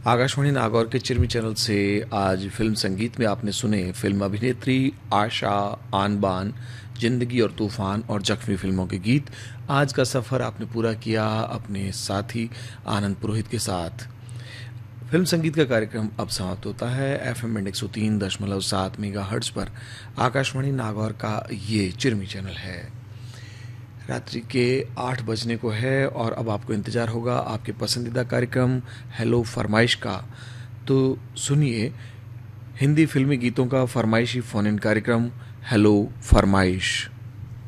आकाशवाणी नागौर के चिरमी चैनल से आज फिल्म संगीत में आपने सुने फिल्म अभिनेत्री आशा, आन बान, जिंदगी और तूफान और जख्मी फिल्मों के गीत। आज का सफ़र आपने पूरा किया अपने साथी आनंद पुरोहित के साथ। फिल्म संगीत का कार्यक्रम अब समाप्त होता है। FM 103.7 मेगाहर्ट्ज पर आकाशवाणी नागौर का ये चिरमी चैनल है। रात्रि के 8 बजने को है और अब आपको इंतज़ार होगा आपके पसंदीदा कार्यक्रम हेलो फरमाइश का। तो सुनिए हिंदी फिल्मी गीतों का फरमाइशी फ़ोन इन कार्यक्रम हेलो फरमाइश।